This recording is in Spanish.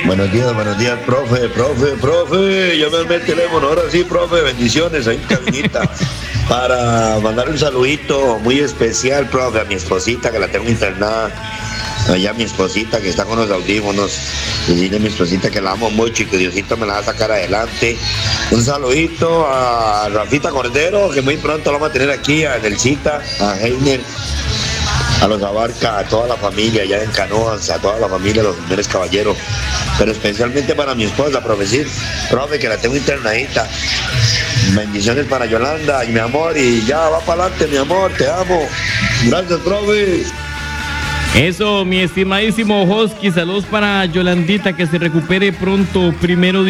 Buenos días, profe. Llámame el teléfono, ahora sí, profe, bendiciones ahí en cabinita. Para mandar un saludito muy especial, profe, a mi esposita que la tengo internada. Allá mi esposita que está con los audífonos. Decirle a mi esposita que la amo mucho y que Diosito me la va a sacar adelante. Un saludito a Rafita Cordero, que muy pronto lo vamos a tener aquí, a Nelsita, a Heiner, a los Abarca, a toda la familia allá en Canoas, a toda la familia, los señores caballeros, pero especialmente para mi esposa, profe, que la tengo internadita. Bendiciones para Yolanda y mi amor, y ya va para adelante, mi amor, te amo. Gracias, profe. Eso, mi estimadísimo Hosky, saludos para Yolandita, que se recupere pronto, primero Dios.